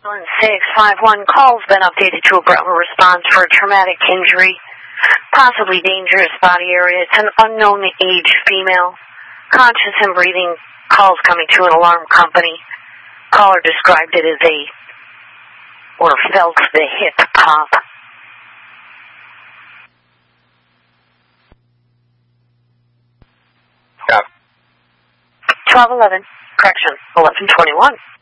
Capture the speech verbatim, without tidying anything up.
six five one call's been updated to a Brentwood response for a traumatic injury, possibly dangerous body area. It's an unknown age female, conscious and breathing. Calls coming to an alarm company. Caller described it as a, or felt the hip pop. Stop. twelve eleven, correction, eleven twenty-one.